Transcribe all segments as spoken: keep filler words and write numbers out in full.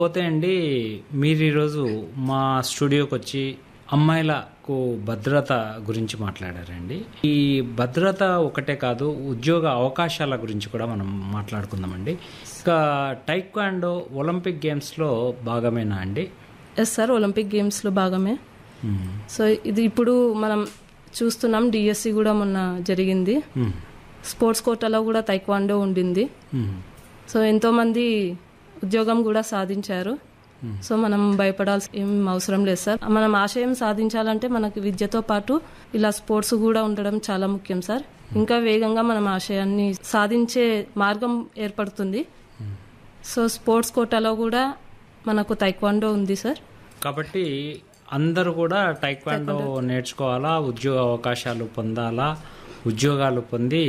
పోతే అండి మీరు ఈరోజు మా స్టూడియోకి వచ్చి అమ్మాయిలకు భద్రత గురించి మాట్లాడారండి. ఈ భద్రత ఒకటే కాదు, ఉద్యోగ అవకాశాల గురించి కూడా మనం మాట్లాడుకుందామండి. ఇంకా టైక్వాండో ఒలింపిక్ గేమ్స్లో భాగమేనా అండి? ఎస్ సార్, ఒలింపిక్ గేమ్స్లో భాగమే. సో ఇది ఇప్పుడు మనం చూస్తున్నాం, డిఎస్సి కూడా మొన్న జరిగింది. స్పోర్ట్స్ కోటాలో కూడా టైక్వాండో ఉండింది. సో ఎంతోమంది ఉద్యోగం కూడా సాధించారు. సో మనం భయపడాల్సి ఏం అవసరం లేదు సార్. మనం ఆశయం సాధించాలంటే మనకి విద్యతో పాటు ఇలా స్పోర్ట్స్ కూడా ఉండడం చాలా ముఖ్యం సార్. ఇంకా వేగంగా మనం ఆశయాన్ని సాధించే మార్గం ఏర్పడుతుంది. సో స్పోర్ట్స్ కోటాలో కూడా మనకు టైక్వాండో ఉంది సార్. కాబట్టి అందరూ కూడా టైక్వాండో నేర్చుకోవాలా, ఉద్యోగ అవకాశాలు పొందాలా, ఉద్యోగాలు పొంది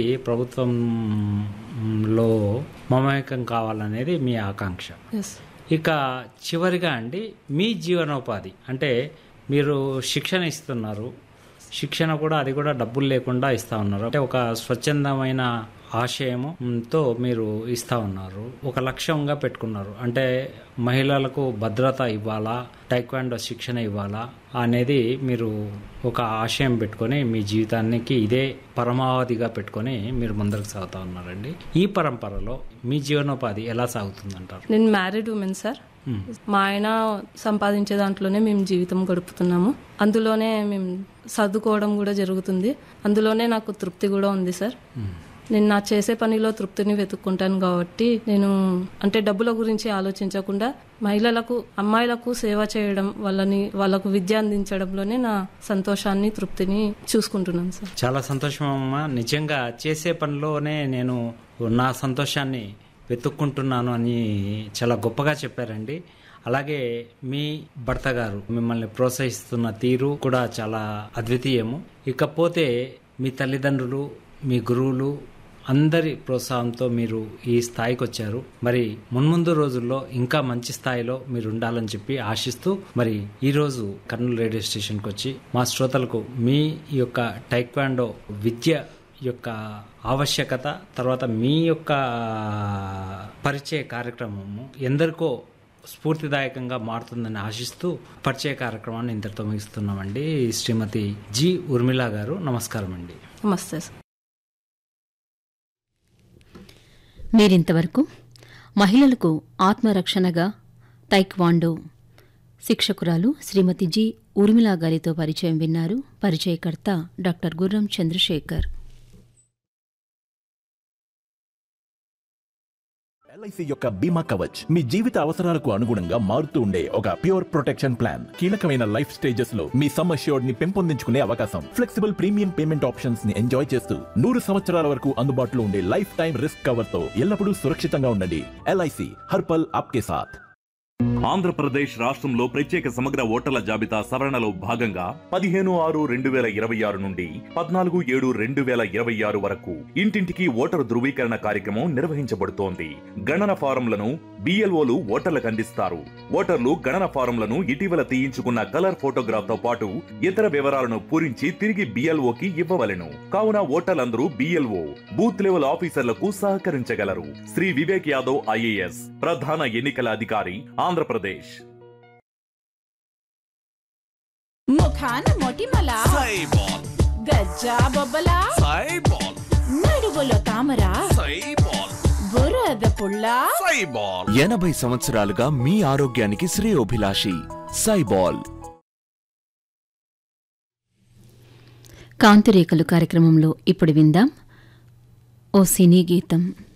ప్రభుత్వంలో మమేకం కావాలనేది మీ ఆకాంక్ష. ఇక చివరిగా అండి, మీ జీవనోపాధి అంటే మీరు శిక్షణ ఇస్తున్నారు, శిక్షణ కూడా అది కూడా డబ్బులు లేకుండా ఇస్తా ఉన్నారు. అంటే ఒక స్వచ్ఛందమైన ఆశయంతో మీరు ఇస్తా ఉన్నారు, ఒక లక్ష్యంగా పెట్టుకున్నారు. అంటే మహిళలకు భద్రత ఇవ్వాలా, టైక్వాండో శిక్షణ ఇవ్వాలా అనేది మీరు ఒక ఆశయం పెట్టుకొని మీ జీవితానికి ఇదే పరమావధిగా పెట్టుకొని మీరు ముందరకు సాగుతా ఉన్నారండి. ఈ పరంపరలో మీ జీవనోపాధి ఎలా సాగుతుందంటారు? నేను మ్యారీడ్ ఉమెన్ సార్. మా ఆయన సంపాదించే దాంట్లోనే మేము జీవితం గడుపుతున్నాము. అందులోనే మేము చదువుకోవడం కూడా జరుగుతుంది. అందులోనే నాకు తృప్తి కూడా ఉంది సార్. నేను నా చేసే పనిలో తృప్తిని వెతుక్కుంటాను కాబట్టి నేను అంటే డబ్బుల గురించి ఆలోచించకుండా మహిళలకు, అమ్మాయిలకు సేవ చేయడం, వాళ్ళని వాళ్ళకు విద్య అందించడంలోనే నా సంతోషాన్ని, తృప్తిని చూసుకుంటున్నాను సార్. చాలా సంతోషం అమ్మా. నిజంగా చేసే పనిలోనే నేను నా సంతోషాన్ని వెతుక్కుంటున్నాను అని చాలా గొప్పగా చెప్పారండి. అలాగే మీ భర్త గారు మిమ్మల్ని ప్రోత్సహిస్తున్న తీరు కూడా చాలా అద్వితీయము. ఇకపోతే మీ తల్లిదండ్రులు, మీ గురువులు అందరి ప్రోత్సాహంతో మీరు ఈ స్థాయికి వచ్చారు. మరి మున్ముందు రోజుల్లో ఇంకా మంచి స్థాయిలో మీరు ఉండాలని చెప్పి ఆశిస్తూ, మరి ఈరోజు కర్నూలు రేడియో స్టేషన్కి వచ్చి మా శ్రోతలకు మీ యొక్క టైక్వాండో విద్య యొక్క ఆవశ్యకత, తర్వాత మీ యొక్క పరిచయ కార్యక్రమము ఎందరికో స్ఫూర్తిదాయకంగా మారుతుందని ఆశిస్తూ పరిచయ కార్యక్రమాన్ని ఇంతటితో ముగిస్తున్నామండి. శ్రీమతి జి ఉర్మిళ గారు, నమస్కారం అండి. నమస్తే సార్. మీరింతవరకు మహిళలకు ఆత్మరక్షణగా టైక్వాండో శిక్షకురాలు శ్రీమతి జి ఉర్మిళ గారితో పరిచయం విన్నారు. పరిచయకర్త డాక్టర్ గుర్రం చంద్రశేఖర్. ఎల్ఐసి యొక్క బీమా కవచ్ మీ జీవిత అవసరాలకు అనుగుణంగా మారుతూ ఉండే ఒక ప్యూర్ ప్రొటెక్షన్ ప్లాన్. కీలకమైన లైఫ్ స్టేజెస్ లో మీ సమ్ అష్యూర్డ్ ని పెంపొందించుకునే అవకాశం, ఫ్లెక్సిబుల్ ప్రీమియం పేమెంట్ ఆప్షన్స్ ని ఎంజాయ్ చేస్తూ నూరు సంవత్సరాల వరకు అందుబాటులో ఉండే లైఫ్ టైం రిస్క్ కవర్ తో ఎల్లప్పుడూ సురక్షితంగా ఉండండి. ఎల్ఐసి హర్పల్ ఆప్కే సాథ్. ఆంధ్రప్రదేశ్ రాష్ట్రంలో ప్రత్యేక సమగ్ర ఓటర్ల జాబితా సవరణలో భాగంగా పదిహేను ఆరు రెండు వేల ఇరవై ఆరు నుండి పద్నాలుగు ఏడు రెండు వేల ఇరవై ఆరు వరకు ఇంటింటికి ఓటరు ధృవీకరణ కార్యక్రమం నిర్వహించబడుతోంది. గణన ఫారంలను బిఎల్ఓలు ఓటర్లకు అందిస్తారు. ఓటర్లు గణన ఫారంలను ఇటీవల తీయించుకున్న కలర్ ఫోటోగ్రాఫ్ తో పాటు ఇతర వివరాలను పూరించి తిరిగి బిఎల్ఓకి ఇవ్వవలెను. కావున ఓటర్లందరూ బిఎల్ఓ బూత్ లెవెల్ ఆఫీసర్లకు సహకరించగలరు. శ్రీ వివేక్ యాదవ్ ఐఏఎస్ ప్రధాన ఎన్నికల అధికారి, ఆంధ్రప్రదేశ్. ముఖాన మొటిమల సైబాల్, గజ్జా బొబ్బల సైబాల్, నడువులో తామర సైబాల్, బురద పుల్ల సైబాల్. ఎనభై సంవత్సరాలుగా మీ ఆరోగ్యానికి శ్రేయోభిలాషి సైబాల్. కాంతిరేఖలు కార్యక్రమంలో ఇప్పుడు విందాం ఓ సినీ గీతం.